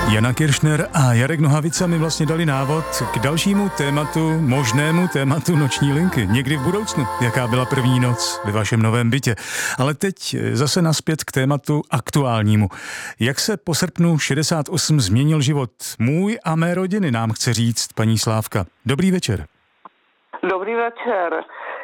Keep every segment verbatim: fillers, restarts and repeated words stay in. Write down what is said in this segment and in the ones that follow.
Jana Kiršner a Jarek Nohavica mi vlastně dali návod k dalšímu tématu, možnému tématu noční linky. Někdy v budoucnu, jaká byla první noc ve vašem novém bytě. Ale teď zase naspět k tématu aktuálnímu. Jak se po srpnu šedesát osm změnil život můj a mé rodiny, nám chce říct paní Slávka. Dobrý večer. Dobrý večer.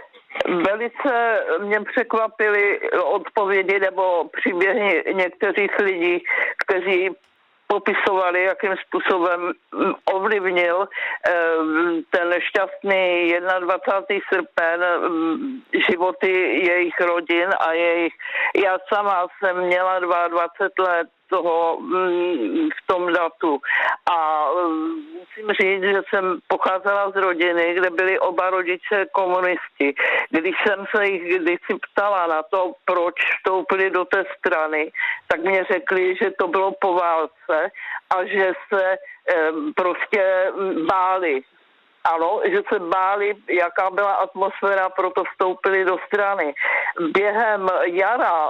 Velice mě překvapily odpovědi nebo příběhy některých lidí, kteří popisovali, jakým způsobem ovlivnil ten nešťastný dvacátého prvního srpen životy jejich rodin a jejich... Já sama jsem měla dvacet dva let toho v tom datu a musím říct, že jsem pocházela z rodiny, kde byli oba rodiče komunisti. Když jsem se jich kdysi ptala na to, proč vstoupili do té strany, tak mě řekli, že to bylo po válce a že se prostě báli. Ano, že se báli, jaká byla atmosféra, proto vstoupili do strany. Během jara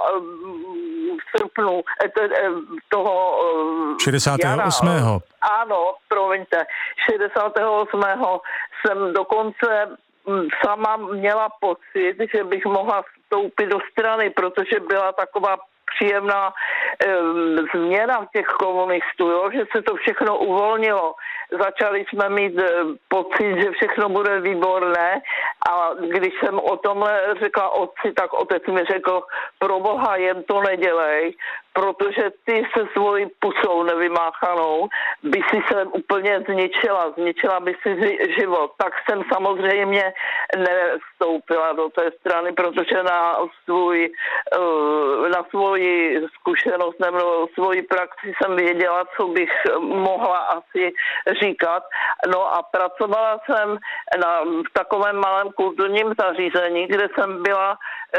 v srpnu toho šedesátého osmého Jara, ano, promiňte, šedesátého osmého jsem dokonce sama měla pocit, že bych mohla vstoupit do strany, protože byla taková příjemná e, změna těch komunistů, jo? Že se to všechno uvolnilo. Začali jsme mít e, pocit, že všechno bude výborné a když jsem o tomhle řekla otci, tak otec mi řekl, pro boha jen to nedělej, protože ty se svojí pusou nevymáchanou by si se úplně zničila, zničila by si život. Tak jsem samozřejmě nevstoupila do té strany, protože na svůj, na svoji zkušenost nebo svoji praxi jsem věděla, co bych mohla asi říkat. No a pracovala jsem na, v takovém malém kulturním zařízení, kde jsem byla,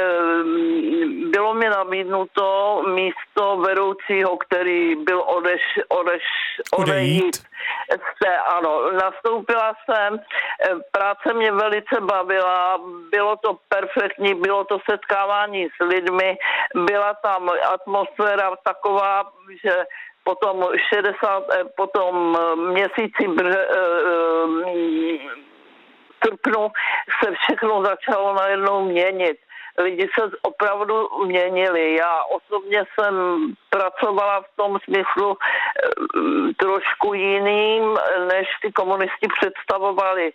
bylo mi nabídnuto místo vedoucího, který byl odeš, odeš, odejít. Se, ano, nastoupila jsem, práce mě velice bavila, bylo to perfektní, bylo to setkávání s lidmi, byla tam atmosféra taková, že potom šedesát, potom měsíci brže, srpnu se všechno začalo najednou měnit. Lidi se opravdu měnili. Já osobně jsem pracovala v tom smyslu trošku jiným, než ty komunisti představovali.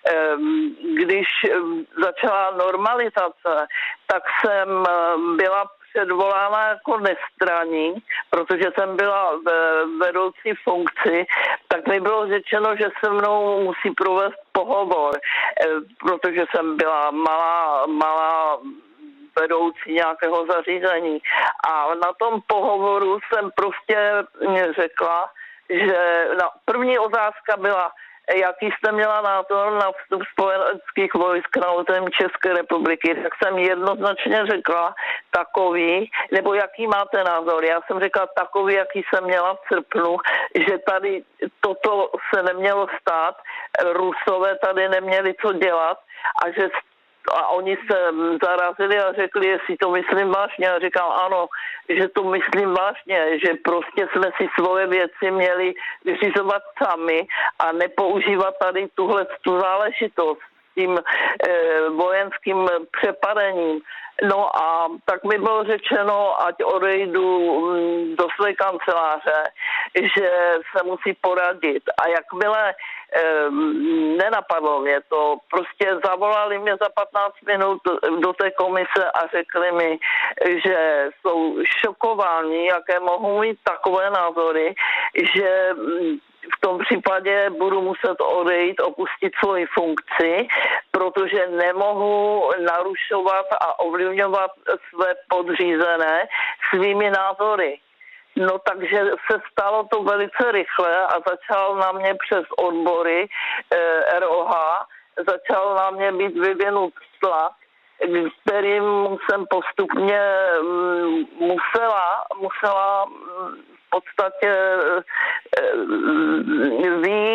Když začala normalizace, tak jsem byla předvolána jako nestraník, protože jsem byla ve vedoucí funkci, tak mi bylo řečeno, že se mnou musí provést pohovor, protože jsem byla malá, malá vedoucí nějakého zařízení. A na tom pohovoru jsem prostě řekla, že na první otázka byla, jaký jste měla názor na vstup spojeneckých vojsk na území České republiky, tak jsem jednoznačně řekla takový, nebo jaký máte názor. Já jsem řekla takový, jaký jsem měla v srpnu, že tady toto se nemělo stát, Rusové tady neměli co dělat a že a oni se zarazili a řekli, jestli to myslím vážně. A říkám, ano, že to myslím vážně, že prostě jsme si svoje věci měli vyřizovat sami a nepoužívat tady tuhle tu záležitost s tím eh, vojenským přepadením. No a tak mi bylo řečeno, ať odejdu do své kanceláře, že se musí poradit. A jakmile eh, nenapadlo mě to, prostě zavolali mě za patnáct minut do té komise a řekli mi, že jsou šokováni, jaké mohou mít takové názory, že v tom případě budu muset odejít, opustit svoji funkci, protože nemohu narušovat a ovlivňovat své podřízené svými názory. No takže se stalo to velice rychle a začal na mě přes odbory eh, R O H, začal na mě být vyvinut tlak, kterým jsem postupně mm, musela, musela mm, v podstatě víc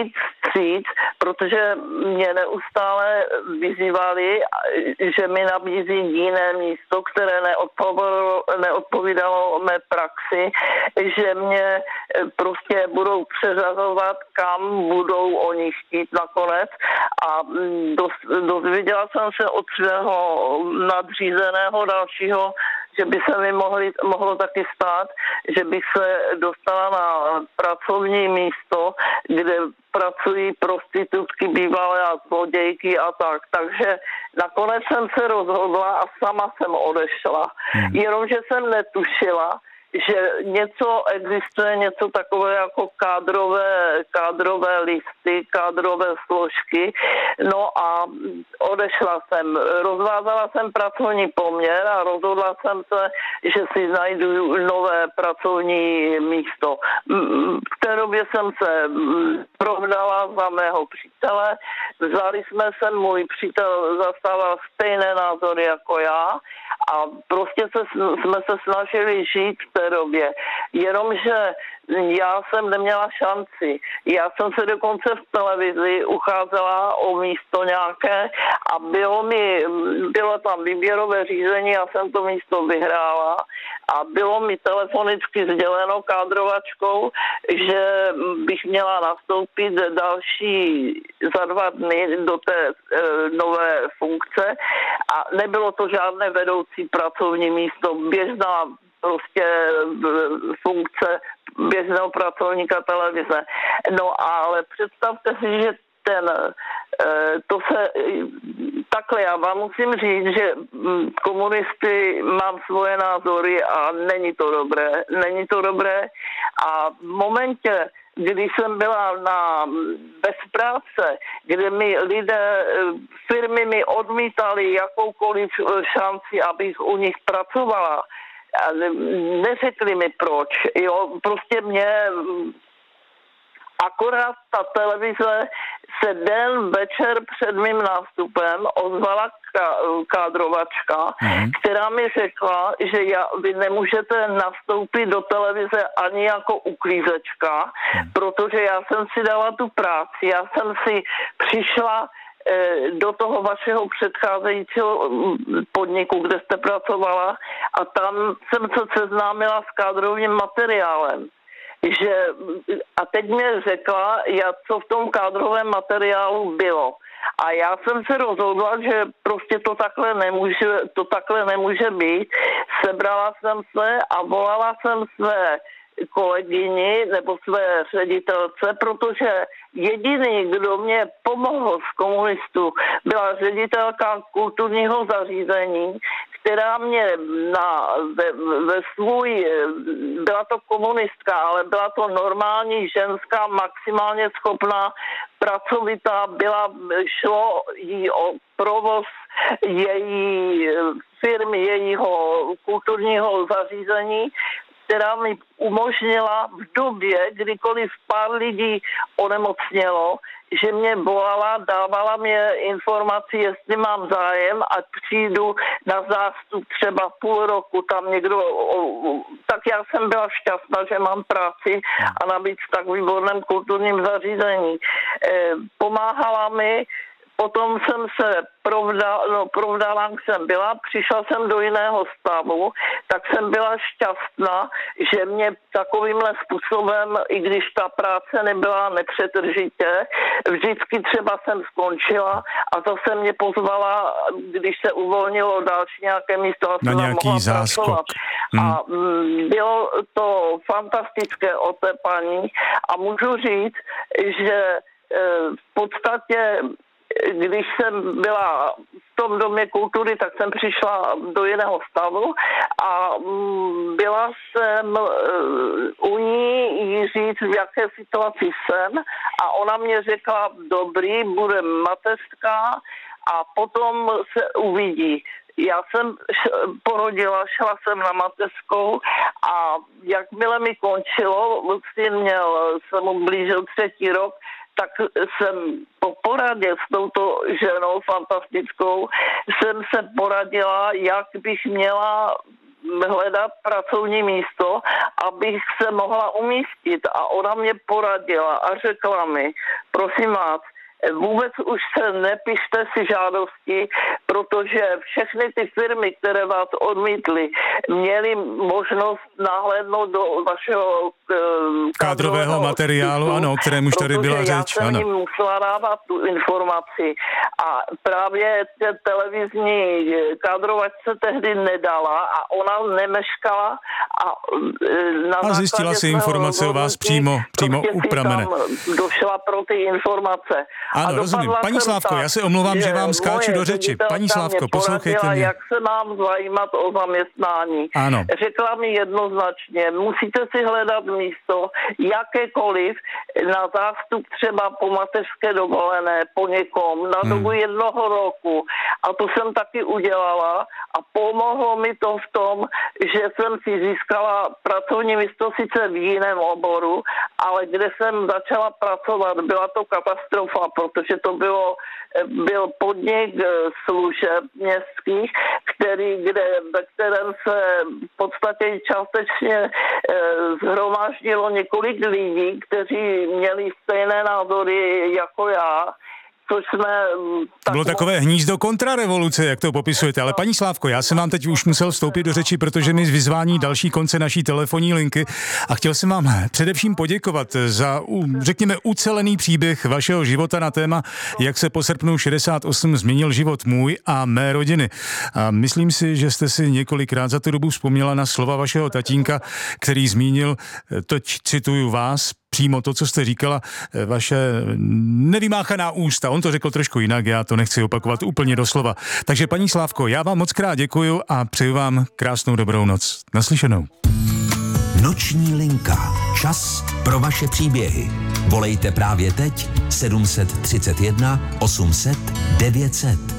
vstříc, protože mě neustále vyzývali, že mi nabízí jiné místo, které neodpovídalo, neodpovídalo mé praxi, že mě prostě budou přeřazovat, kam budou oni chtít nakonec. A dozvěděla jsem se od svého nadřízeného dalšího, že by se mi mohli, mohlo taky stát, že bych se dostala na pracovní místo, kde pracují prostitutky, bývalé a zlodějky a tak. Takže nakonec jsem se rozhodla a sama jsem odešla. Hmm. Jenomže jsem netušila, že něco existuje, něco takové jako kádrové, kádrové listy, kádrové složky. No a odešla jsem. Rozvázala jsem pracovní poměr a rozhodla jsem se, že si najdu nové pracovní místo. V té době jsem se provdala za mého přítele. Vzali jsme se, můj přítel zastával stejné názory jako já a prostě se, jsme se snažili žít v té době. Jenomže já jsem neměla šanci. Já jsem se dokonce v televizi ucházela o místo nějaké a bylo mi, bylo tam výběrové řízení, já jsem to místo vyhrála a bylo mi telefonicky sděleno kádrovačkou, že bych měla nastoupit další za dva dny do té e, nové funkce a nebylo to žádné vedoucí pracovní místo, běžná prostě funkce běžného pracovníka televize. No ale představte si, že ten, to se, takhle já vám musím říct, že komunisty mám svoje názory a není to dobré, není to dobré a v momentě, když jsem byla na, bez práce, kde mi lidé, firmy mi odmítali jakoukoliv šanci, abych u nich pracovala, neřekli mi proč, jo, prostě mě akorát ta televize se den večer před mým nástupem ozvala kádrovačka, mm. která mi řekla, že já, vy nemůžete nastoupit do televize ani jako uklízečka, mm. protože já jsem si dala tu práci, já jsem si přišla do toho vašeho předcházejícího podniku, kde jste pracovala a tam jsem se seznámila s kádrovým materiálem. Že, a teď mě řekla, jak, co v tom kádrovém materiálu bylo. A já jsem se rozhodla, že prostě to takhle nemůže, to takhle nemůže být. Sebrala jsem se a volala jsem své kolegyni nebo své ředitelce, protože jediný, kdo mě pomohl z komunistů, byla ředitelka kulturního zařízení, která mě na, ve, ve svůj, byla to komunistka, ale byla to normální ženská, maximálně schopná, pracovitá, byla, šlo jí o provoz její firmy, jejího kulturního zařízení, která mi umožnila v době, kdykoliv pár lidí onemocnělo, že mě volala, dávala mě informaci, jestli mám zájem a přijdu na zástup třeba půl roku, tam někdo, tak já jsem byla šťastná, že mám práci a navíc v tak výborném kulturním zařízení. Pomáhala mi. Potom jsem se provdala, no, provdala, jsem byla, přišla jsem do jiného stavu, tak jsem byla šťastná, že mě takovýmhle způsobem, i když ta práce nebyla nepřetržitě, vždycky třeba jsem skončila a zase mě pozvala, když se uvolnilo další nějaké místo a na nějaký záskok. Hmm. A mm, bylo to fantastické od té paní a můžu říct, že e, v podstatě když jsem byla v tom domě kultury, tak jsem přišla do jiného stavu a byla jsem u ní jí říct, v jaké situaci jsem a ona mě řekla, dobrý, bude mateřská a potom se uvidí. Já jsem porodila, šla jsem na mateřskou a jakmile mi končilo, syn měl, se mu blížil třetí rok, tak jsem po poradě s touto ženou fantastickou, jsem se poradila, jak bych měla hledat pracovní místo, abych se mohla umístit. A ona mě poradila a řekla mi, prosím vás, vůbec už se nepište si žádosti, protože všechny ty firmy, které vás odmítly, měly možnost nahlédnout do vašeho uh, kádrového materiálu, spisu, ano, o kterém už tady byla řeč. Já jsem ano. jim musela dávat tu informaci a právě te televizní kádrovačce tehdy nedala a ona nemeškala a na a zjistila si informace o vás přímo, přímo u pramene. Došla pro ty informace. Ano, rozumím. Paní Slávko, já se omlouvám, že vám skáču do řeči. Paní Slávko, poslouchejte mě. Jak se mám zajímat o zaměstnání. Ano. Řekla mi jednoznačně, musíte si hledat místo, jakékoliv, na zástup třeba po mateřské dovolené, po někom, na dobu hmm. jednoho roku. A to jsem taky udělala a pomohlo mi to v tom, že jsem si získala pracovní místo sice v jiném oboru, ale kde jsem začala pracovat, byla to katastrofa, protože to bylo, byl podnik služeb městských, který, kde, ve kterém se v podstatě částečně shromáždilo několik lidí, kteří měli stejné názory jako já. Což jsme... Tak bylo takové hnízdo kontrarevoluce, jak to popisujete. Ale paní Slávko, já jsem vám teď už musel vstoupit do řeči, protože mi vyzvání další konce naší telefonní linky a chtěl jsem vám především poděkovat za, řekněme, ucelený příběh vašeho života na téma, jak se po srpnu šedesát osm změnil život můj a mé rodiny. A myslím si, že jste si několikrát za tu dobu vzpomněla na slova vašeho tatínka, který zmínil, teď cituju vás, přímo to, co jste říkala, vaše nevymáchaná ústa. On to řekl trošku jinak, já to nechci opakovat úplně doslova. Takže paní Slávko, já vám moc krát děkuju a přeju vám krásnou dobrou noc. Naslyšenou. Noční linka. Čas pro vaše příběhy. Volejte právě teď sedm set třicet jedna osm set devět set.